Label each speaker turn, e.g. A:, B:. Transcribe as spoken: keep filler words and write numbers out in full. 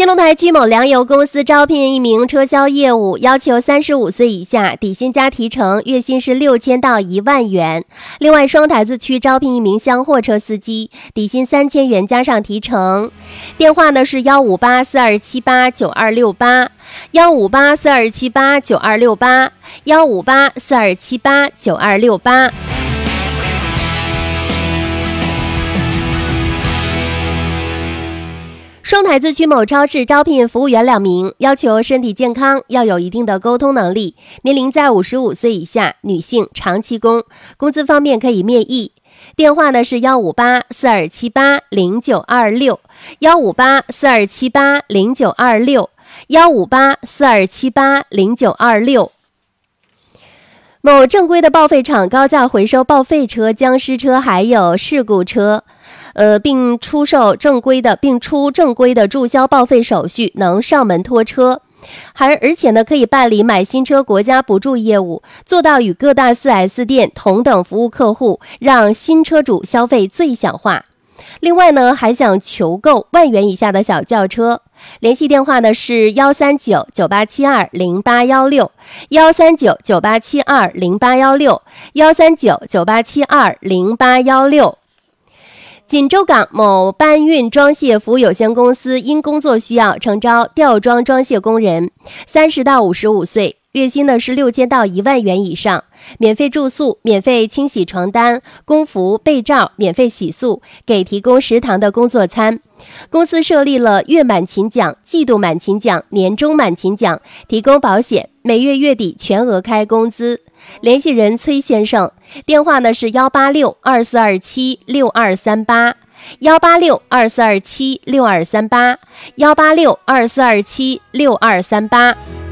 A: 天龙台区某粮油公司招聘一名车销业务，要求三十五岁以下，底薪加提成，月薪是六千到一万元。另外，双台子区招聘一名厢货车司机，底薪三千元加上提成。电话呢是幺五八四二七八九二六八，幺五八四二七八九二六八，幺五八四二七八九二六八。双台子区某超市招聘服务员两名，要求身体健康，要有一定的沟通能力，年龄在五十五岁以下，女性，长期工，工资方面可以面议。电话呢是幺五八四二七八零九二六，幺五八四二七八零九二六，幺五八四二七八零九二六。某正规的报废厂高价回收报废车、僵尸车还有事故车。呃，并出售正规的，并出正规的注销报废手续，能上门拖车，还而且呢，可以办理买新车国家补助业务，做到与各大 四 S 店同等服务客户，让新车主消费最小化。另外呢，还想求购万元以下的小轿车，联系电话呢是幺三九九八七二零八幺六，幺三九九八七二零八幺六，幺三九九八七二零八幺六。锦州港某搬运装卸服务有限公司因工作需要诚招吊装装卸工人，三十到五十五岁，月薪呢是六千到一万元以上，免费住宿，免费清洗床单、工服、被罩，免费洗漱，给提供食堂的工作餐。公司设立了月满勤奖、季度满勤奖、年终满勤奖，提供保险，每月月底全额开工资。联系人崔先生，电话呢是幺八六二四二七六二三八，幺八六二四二七六二三八，幺八六二四二七六二三八。